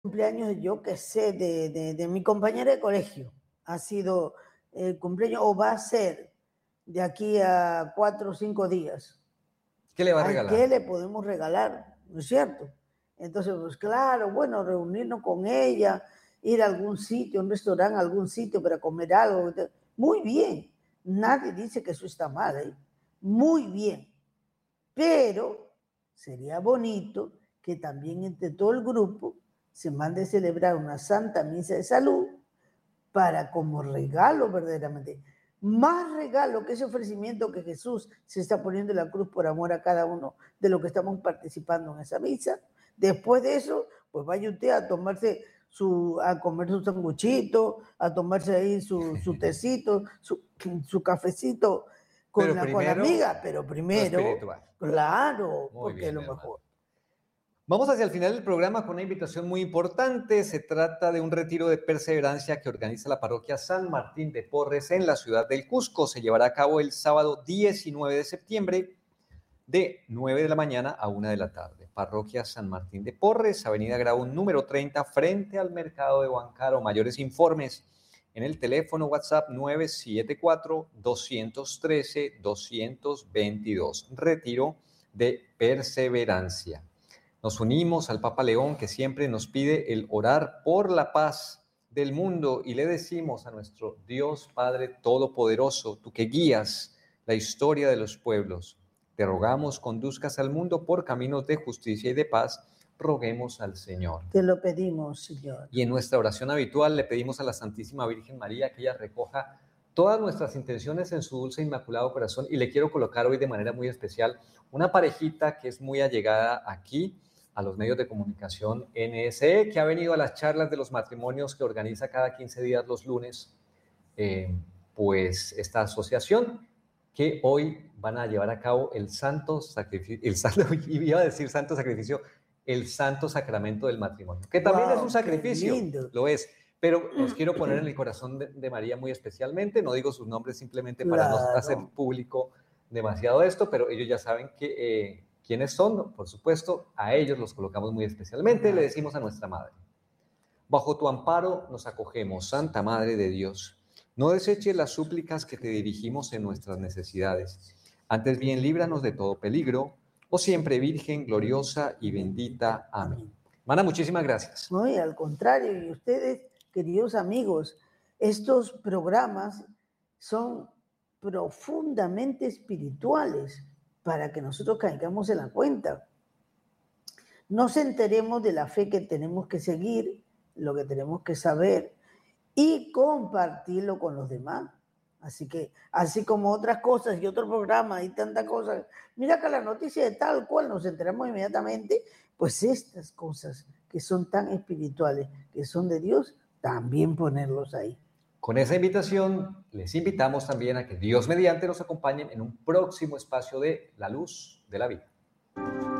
cumpleaños, yo qué sé, de mi compañera de colegio. Ha sido el cumpleaños, o va a ser de aquí a 4 o 5 días. ¿Qué le va a Ay, regalar? ¿qué le podemos regalar? ¿No es cierto? Entonces, pues claro, bueno, reunirnos con ella, ir a algún sitio, un restaurante, algún sitio para comer algo. Muy bien. Nadie dice que eso está mal, ¿eh? Muy bien. Pero sería bonito que también entre todo el grupo se mande a celebrar una santa misa de salud para como regalo verdaderamente. Más regalo que ese ofrecimiento que Jesús se está poniendo en la cruz por amor a cada uno de los que estamos participando en esa misa. Después de eso, pues vaya usted a tomarse a comer su sanguchito, a tomarse ahí su tecito, su cafecito con la amiga, pero Lo primero, espiritual. claro, Muy porque es bien, lo hermano. mejor. Vamos hacia el final del programa con una invitación muy importante. Se trata de un retiro de perseverancia que organiza la parroquia San Martín de Porres en la ciudad del Cusco. Se llevará a cabo el sábado 19 de septiembre de 9 de la mañana a 1 de la tarde. Parroquia San Martín de Porres, Avenida Grau número 30, frente al mercado de Huancaro. Mayores informes en el teléfono WhatsApp 974-213-222. Retiro de perseverancia. Nos unimos al Papa León, que siempre nos pide el orar por la paz del mundo, y le decimos a nuestro Dios Padre Todopoderoso, tú que guías la historia de los pueblos, te rogamos conduzcas al mundo por caminos de justicia y de paz, roguemos al Señor. Te lo pedimos, Señor. Y en nuestra oración habitual le pedimos a la Santísima Virgen María que ella recoja todas nuestras intenciones en su dulce e inmaculado corazón, y le quiero colocar hoy de manera muy especial una parejita que es muy allegada aquí a los medios de comunicación NSE, que ha venido a las charlas de los matrimonios que organiza cada 15 días los lunes, pues esta asociación, que hoy van a llevar a cabo el santo sacrificio, iba a decir santo sacrificio, el santo sacramento del matrimonio, que también es un sacrificio, lo es, pero los quiero poner en el corazón de María muy especialmente. No digo sus nombres simplemente para no hacer público demasiado esto, pero ellos ya saben que quiénes son. Por supuesto, a ellos los colocamos muy especialmente. Le decimos a nuestra Madre: bajo tu amparo nos acogemos, Santa Madre de Dios. No deseches las súplicas que te dirigimos en nuestras necesidades. Antes bien, líbranos de todo peligro, oh siempre Virgen gloriosa y bendita. Amén. Mana, muchísimas gracias. No, y al contrario, y ustedes, queridos amigos, estos programas son profundamente espirituales para que nosotros caigamos en la cuenta. Nos enteremos de la fe que tenemos que seguir, lo que tenemos que saber y compartirlo con los demás. Así que, así como otras cosas y otros programas y tantas cosas, mira que la noticia de tal cual nos enteramos inmediatamente, pues estas cosas que son tan espirituales, que son de Dios, también ponerlos ahí. Con esa invitación, les invitamos también a que Dios mediante nos acompañen en un próximo espacio de La Luz de la Vida.